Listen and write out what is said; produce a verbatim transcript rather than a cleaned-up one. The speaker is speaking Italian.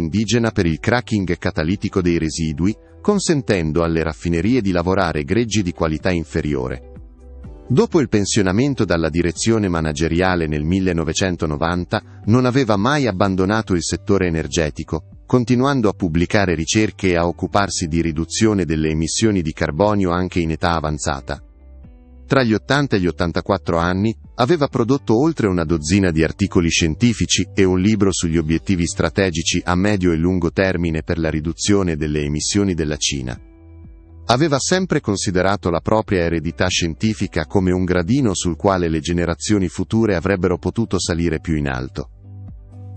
indigena per il cracking catalitico dei residui, consentendo alle raffinerie di lavorare greggi di qualità inferiore. Dopo il pensionamento dalla direzione manageriale nel millenovecentonovanta, non aveva mai abbandonato il settore energetico, continuando a pubblicare ricerche e a occuparsi di riduzione delle emissioni di carbonio anche in età avanzata. Tra gli ottanta e gli ottantaquattro anni, aveva prodotto oltre una dozzina di articoli scientifici e un libro sugli obiettivi strategici a medio e lungo termine per la riduzione delle emissioni della Cina. Aveva sempre considerato la propria eredità scientifica come un gradino sul quale le generazioni future avrebbero potuto salire più in alto.